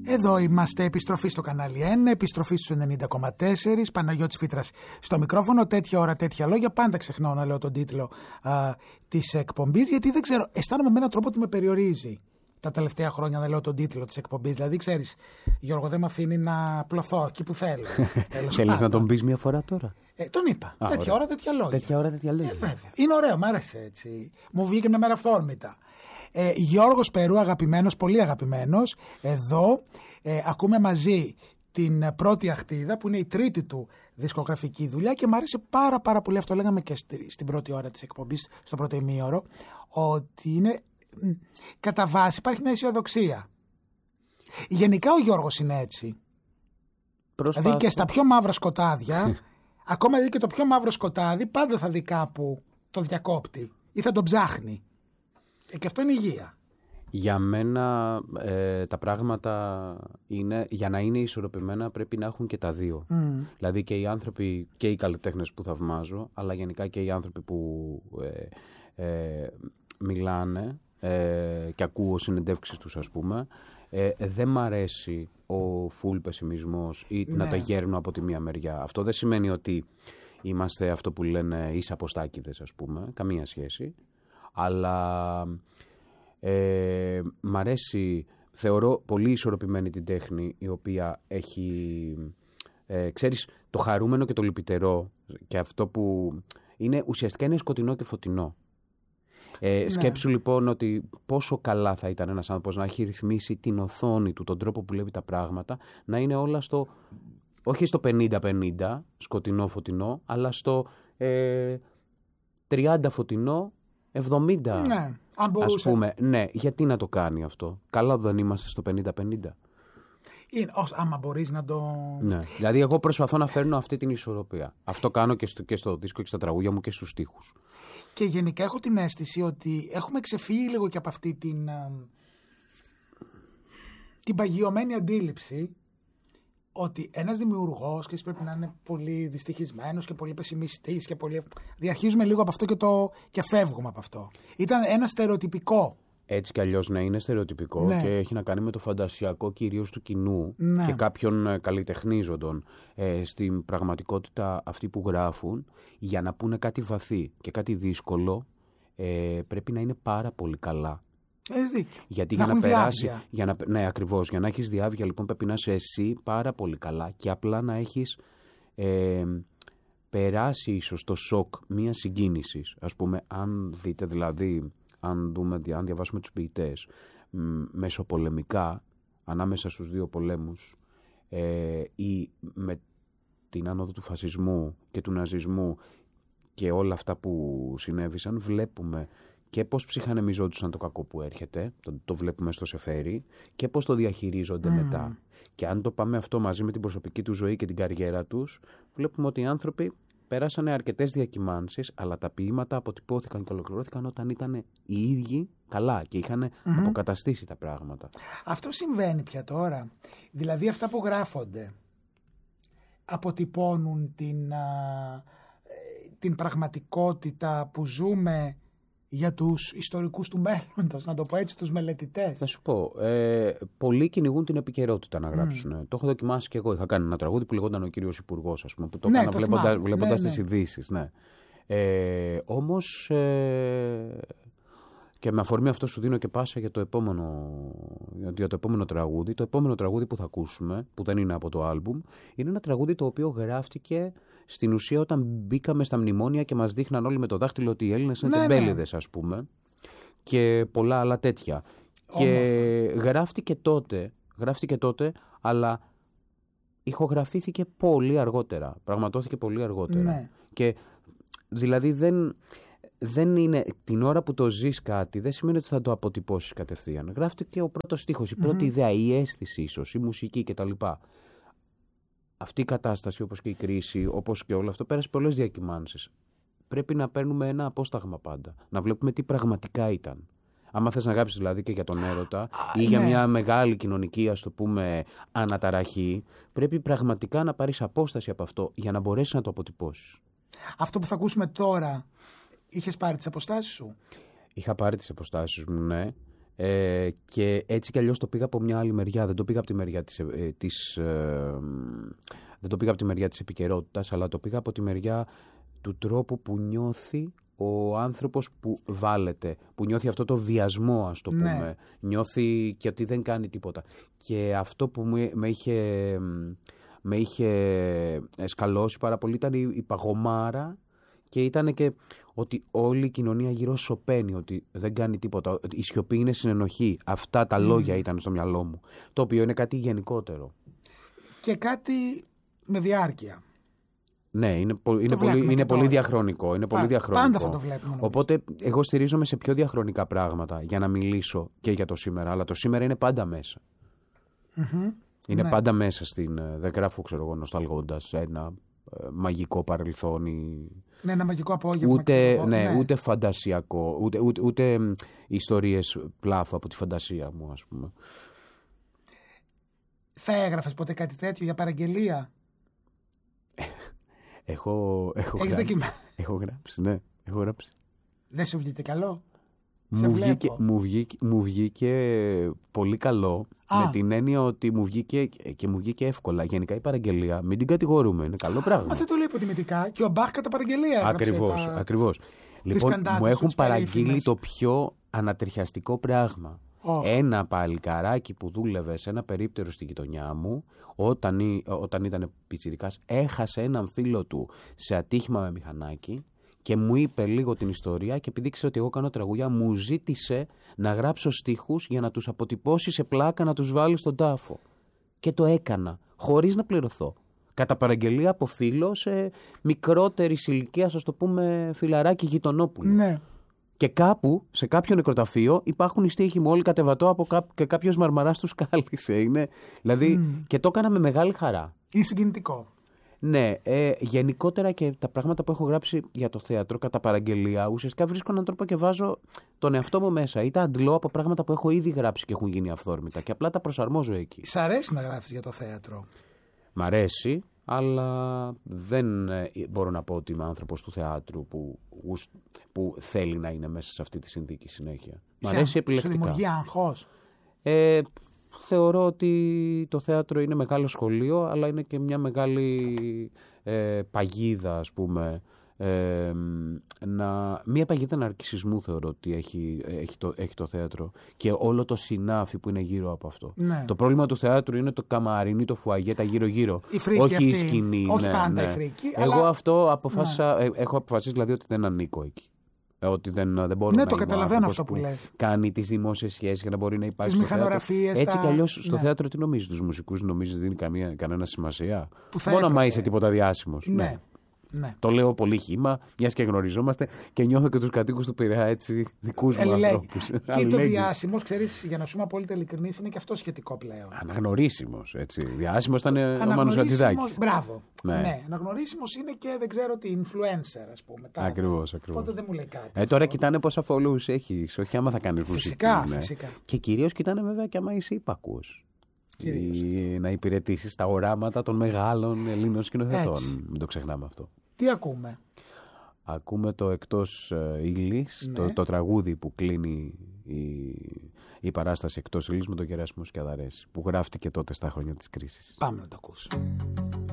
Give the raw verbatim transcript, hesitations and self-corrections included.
Εδώ είμαστε, επιστροφή στο κανάλι ένα, επιστροφή στους ενενήντα κόμμα τέσσερα, Παναγιώτης Φύτρας στο μικρόφωνο. Τέτοια ώρα, τέτοια λόγια. Πάντα ξεχνάω να λέω τον τίτλο α, της εκπομπής, γιατί δεν ξέρω, αισθάνομαι με έναν τρόπο ότι με περιορίζει τα τελευταία χρόνια να λέω τον τίτλο της εκπομπής. Δηλαδή, ξέρεις, Γιώργο, δεν με αφήνει να πλωθώ εκεί που θέλω. Θέλεις να τον πεις μια φορά τώρα? Ε, τον είπα. Α, τέτοια ωραία. ώρα, τέτοια λόγια. Τέτοια ώρα, τέτοια λόγια. Ε, βέβαια. Είναι ωραίο, μου άρεσε έτσι. Μου βγήκε μια μέρα αυθόρμητα. Ε, Γιώργος Περού, αγαπημένος, πολύ αγαπημένος. Εδώ ε, ακούμε μαζί την πρώτη αχτίδα, που είναι η τρίτη του δισκογραφική δουλειά, και μου άρεσε πάρα πάρα πολύ, αυτό λέγαμε και στη, στην πρώτη ώρα της εκπομπής, στο πρώτο ημίωρο, ότι είναι, κατά βάση υπάρχει μια αισιοδοξία. Γενικά ο Γιώργος είναι έτσι. Προσπάθω. Δηλαδή και στα πιο μαύρα σκοτάδια, ακόμα δηλαδή και το πιο μαύρο σκοτάδι πάντα θα δει κάπου το διακόπτη ή θα τον ψάχνει. Ε, και αυτό είναι υγεία. Για μένα ε, τα πράγματα είναι, για να είναι ισορροπημένα πρέπει να έχουν και τα δύο. Mm. Δηλαδή και οι άνθρωποι και οι καλλιτέχνες που θαυμάζω, αλλά γενικά και οι άνθρωποι που ε, ε, μιλάνε ε, και ακούω συνεντεύξεις τους, ας πούμε, ε, δεν μ' αρέσει ο φουλ πεσημισμός ή ναι. να τα γέρνω από τη μία μεριά. Αυτό δεν σημαίνει ότι είμαστε αυτό που λένε ίσα αποστάκηδες, ας πούμε, καμία σχέση. Αλλά ε, μ' αρέσει, θεωρώ πολύ ισορροπημένη την τέχνη, η οποία έχει, ε, ξέρεις, το χαρούμενο και το λυπητερό, και αυτό που είναι ουσιαστικά είναι σκοτεινό και φωτεινό. Ε, ναι. Σκέψου λοιπόν ότι πόσο καλά θα ήταν ένας άνθρωπος να έχει ρυθμίσει την οθόνη του, τον τρόπο που βλέπει τα πράγματα, να είναι όλα στο, όχι στο πενήντα πενήντα, σκοτεινό φωτεινό, αλλά στο ε, τριάντα φωτεινό, εβδομήντα, ναι, ας πούμε. Ναι, γιατί να το κάνει αυτό? Καλά δεν είμαστε στο πενήντα πενήντα. Είναι, ως, άμα μπορείς να το... Ναι, δηλαδή εγώ προσπαθώ να φέρνω αυτή την ισορροπία. Αυτό κάνω και στο, και στο δίσκο και στα τραγούδια μου και στους στίχους. Και γενικά έχω την αίσθηση ότι έχουμε ξεφύγει λίγο και από αυτή την, την παγιωμένη αντίληψη ότι ένας δημιουργός και πρέπει να είναι πολύ δυστυχισμένος και πολύ πεσημιστής και πολύ... Διαρχίζουμε λίγο από αυτό και, το... και φεύγουμε από αυτό. Ήταν ένα στερεοτυπικό. Έτσι κι αλλιώς να είναι στερεοτυπικό, ναι. Και έχει να κάνει με το φαντασιακό κυρίως του κοινού, ναι. Και κάποιων καλλιτεχνίζοντων ε, στην πραγματικότητα αυτοί που γράφουν, για να πούνε κάτι βαθύ και κάτι δύσκολο, ε, πρέπει να είναι πάρα πολύ καλά. Έχεις δίκιο. Γιατί να για να περάσει. Για να, ναι, ακριβώς. Για να έχεις διάβγεια, λοιπόν, πρέπει να είσαι εσύ πάρα πολύ καλά και απλά να έχεις ε, περάσει ίσως το σοκ μια συγκίνηση. Ας πούμε, αν δείτε δηλαδή, αν, δούμε, αν διαβάσουμε τους ποιητές μεσοπολεμικά, ανάμεσα στους δύο πολέμους, ε, ή με την άνοδο του φασισμού και του ναζισμού και όλα αυτά που συνέβησαν, βλέπουμε και πώς ψυχανεμιζόντουσαν το κακό που έρχεται, το, το βλέπουμε στο Σεφέρι, και πώς το διαχειρίζονται mm. μετά. Και αν το πάμε αυτό μαζί με την προσωπική του ζωή και την καριέρα τους, βλέπουμε ότι οι άνθρωποι πέρασανε αρκετές διακυμάνσεις, αλλά τα ποίηματα αποτυπώθηκαν και ολοκληρώθηκαν όταν ήταν οι ίδιοι καλά και είχαν mm-hmm. αποκαταστήσει τα πράγματα. Αυτό συμβαίνει πια τώρα. Δηλαδή αυτά που γράφονται αποτυπώνουν την, α, την πραγματικότητα που ζούμε για τους ιστορικούς του μέλλοντος, να το πω έτσι, τους μελετητές. Θα σου πω, ε, πολλοί κυνηγούν την επικαιρότητα να γράψουν. Mm. Το έχω δοκιμάσει και εγώ. Είχα κάνει ένα τραγούδι που λεγόταν Ο Κύριος Υπουργός, ας πούμε, που το ναι, έκανα βλέποντα, βλέποντας ναι, τις ναι. ειδήσεις. Ναι. Ε, όμως, ε, και με αφορμή αυτό σου δίνω και πάσα για το επόμενο, για το επόμενο τραγούδι. Το επόμενο τραγούδι που θα ακούσουμε, που δεν είναι από το άλμπουμ, είναι ένα τραγούδι το οποίο γράφτηκε στην ουσία όταν μπήκαμε στα μνημόνια και μας δείχναν όλοι με το δάχτυλο ότι οι Έλληνες είναι ναι, τεμπέληδες, ναι. ας πούμε, και πολλά άλλα τέτοια. Όμορφα. Και γράφτηκε τότε, γράφτηκε τότε, αλλά ηχογραφήθηκε πολύ αργότερα. Πραγματώθηκε πολύ αργότερα. Ναι. Και δηλαδή δεν... Δεν είναι, την ώρα που το ζεις κάτι, δεν σημαίνει ότι θα το αποτυπώσεις κατευθείαν. Γράφτηκε ο πρώτος στίχος, η πρώτη mm-hmm. ιδέα, η αίσθηση ίσως, η μουσική κτλ. Αυτή η κατάσταση, όπως και η κρίση, όπως και όλο αυτό, πέρασε πολλές διακυμάνσεις. Πρέπει να παίρνουμε ένα απόσταγμα πάντα. Να βλέπουμε τι πραγματικά ήταν. Άμα θες να γράψεις δηλαδή και για τον έρωτα ή για μια μεγάλη κοινωνική, ας το πούμε, αναταραχή, πρέπει πραγματικά να πάρεις απόσταση από αυτό για να μπορέσεις να το αποτυπώσεις. Αυτό που θα ακούσουμε τώρα, είχες πάρει τις αποστάσεις σου? Είχα πάρει τις αποστάσεις μου, ναι. Ε, και έτσι κι αλλιώς το πήγα από μια άλλη μεριά. Δεν το πήγα από τη μεριά της, ε, της, ε, δεν το πήγα από τη μεριά της επικαιρότητας, αλλά το πήγα από τη μεριά του τρόπου που νιώθει ο άνθρωπος που βάλεται, που νιώθει αυτό το βιασμό, ας το πούμε. Ναι. Νιώθει και ότι δεν κάνει τίποτα. Και αυτό που με, με είχε, με είχε σκαλώσει πάρα πολύ ήταν η, η παγωμάρα, και ήταν και ότι όλη η κοινωνία γύρω σωπαίνει, ότι δεν κάνει τίποτα. Η σιωπή είναι συνενοχή. Αυτά τα mm. λόγια ήταν στο μυαλό μου. Το οποίο είναι κάτι γενικότερο. Και κάτι με διάρκεια. Ναι, είναι, πο, είναι, πολύ, είναι πολύ διαχρονικό. Είναι πολύ διαχρονικό. Πάντα θα το βλέπουμε. Οπότε εγώ στηρίζομαι σε πιο διαχρονικά πράγματα για να μιλήσω και για το σήμερα. Αλλά το σήμερα είναι πάντα μέσα. Mm-hmm. Είναι ναι. πάντα μέσα στην. Δεν γράφω, ξέρω εγώ, νοσταλγώντας ένα ε, μαγικό παρελθόν ή. Ναι, ένα μαγικό απόγευμα. Ούτε, ξέρω, ναι, ναι. ούτε φαντασιακό, ούτε, ούτε, ούτε ιστορίες πλάθω από τη φαντασία μου, ας πούμε. Θα έγραφες ποτέ κάτι τέτοιο για παραγγελία? έχω, έχω, Έχεις γράψει, δοκιμά... έχω γράψει, ναι, έχω γράψει. Δεν σου βγήκε καλό? Μου βγήκε, μου, βγήκε, μου βγήκε πολύ καλό. Α. Με την έννοια ότι μου βγήκε και μου βγήκε εύκολα. Γενικά η παραγγελία, μην την κατηγορούμε, είναι καλό πράγμα. Μα δεν το λέει υποτιμητικά. Και ο Μπαχ κατά παραγγελία. Ακριβώς, τα... ακριβώς. Λοιπόν, μου έχουν παραγγείλει το πιο ανατριχιαστικό πράγμα. Oh. Ένα παλικαράκι που δούλευε σε ένα περίπτερο στη γειτονιά μου, όταν, όταν ήταν πιτσιρικάς, έχασε έναν φίλο του σε ατύχημα με μηχανάκι. Και μου είπε λίγο την ιστορία, και επειδή ξέρει ότι εγώ κάνω τραγουδιά, μου ζήτησε να γράψω στίχους για να τους αποτυπώσει σε πλάκα, να τους βάλει στον τάφο. Και το έκανα, χωρίς να πληρωθώ. Κατά παραγγελία από φίλο σε μικρότερη ηλικία, ας το πούμε, φιλαράκι γειτονόπουλο. Ναι. Και κάπου, σε κάποιο νεκροταφείο, υπάρχουν οι στίχοι μου όλοι κατεβατώ από κά... και κάποιος μαρμαράς τους κάλυσε. Είναι... Δηλαδή, mm. και το έκανα με μεγάλη χαρά. Είναι συγκινητικό. Ναι, ε, γενικότερα και τα πράγματα που έχω γράψει για το θέατρο κατά παραγγελία, ουσιαστικά βρίσκω έναν τρόπο και βάζω τον εαυτό μου μέσα. Ή τα αντλώ από πράγματα που έχω ήδη γράψει και έχουν γίνει αυθόρμητα και απλά τα προσαρμόζω εκεί. Σ' αρέσει να γράφεις για το θέατρο? Μ' αρέσει, αλλά δεν ε, μπορώ να πω ότι είμαι άνθρωπος του θεάτρου που, που θέλει να είναι μέσα σε αυτή τη συνθήκη συνέχεια. Μ' αρέσει επιλεκτικά. Σου δημιουργεί αγχώς? Ε, Θεωρώ ότι το θέατρο είναι μεγάλο σχολείο, αλλά είναι και μια μεγάλη ε, παγίδα, ας πούμε. Ε, να, μια παγίδα ναρκισσισμού θεωρώ ότι έχει, έχει, το, έχει το θέατρο και όλο το συνάφι που είναι γύρω από αυτό. Ναι. Το πρόβλημα του θεάτρου είναι το καμαρίνι, το φουαγέ, τα γύρω-γύρω. Η φρίκη όχι αυτή, η σκηνή. όχι ναι, πάντα ναι. η φρίκη. Εγώ αλλά... αυτό αποφάσισα, ναι. έχω αποφασίσει δηλαδή ότι δεν ανήκω εκεί. Ότι δεν, δεν μπορώ ναι, να το καταλαβαίνω αυτό που, που λες. Κάνει τις δημόσιες σχέσεις για να μπορεί να υπάρχει. Τις μηχανογραφίες. Έτσι τα... κι αλλιώς στο ναι. θέατρο τι νομίζεις, τους μουσικούς νομίζεις δίνει καμία, κανένα σημασία? Που μόνο άμα είσαι τίποτα διάσημος. Ναι. ναι. Ναι. Το λέω πολύ χύμα, μιας και γνωριζόμαστε και νιώθω και τους κατοίκους του Πειραιά έτσι δικούς μου ανθρώπους. Και το διάσημος, ξέρεις, για να σου είμαι απόλυτα ειλικρινής, είναι και αυτό σχετικό πλέον. Αναγνωρίσιμος, έτσι. Διάσημος ήταν ο Μάνος Χατζηδάκης. Μπράβο. Ναι. ναι. Αναγνωρίσιμος είναι και δεν ξέρω τι influencer, ας πούμε. Ακριβώς, ακριβώς. Οπότε δεν μου λέει κάτι. Ε, τώρα κοιτάνε πόσα followers έχεις, όχι άμα θα κάνεις μουσική. Φυσικά, ναι. φυσικά. Και κυρίως κοιτάνε βέβαια και άμα είσαι ύπακος. Ή να υπηρετήσεις τα οράματα των μεγάλων Ελλήνων σκηνοθετών. Μην το ξεχνάμε αυτό. Τι ακούμε? Ακούμε το Εκτός Ύλης, ναι. το, το τραγούδι που κλείνει η, η παράσταση Εκτός Ύλης με τον Γεράσιμο Σκιαδαρέση, που γράφτηκε τότε στα χρόνια της κρίσης. Πάμε να το ακούσουμε.